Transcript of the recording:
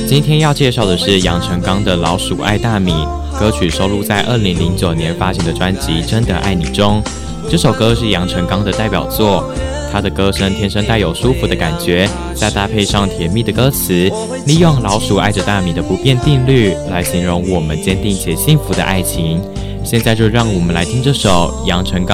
今天要介绍的是杨成刚的《老鼠爱大米》，歌曲收录在2009年发行的专辑《真的爱你》中。这首歌是杨成刚的代表作，他的歌声天生带有舒服的感觉，再搭配上甜蜜的歌词，利用老鼠爱着大米的不变定律来形容我们坚定且幸福的爱情。现在就让我们来听这首杨成刚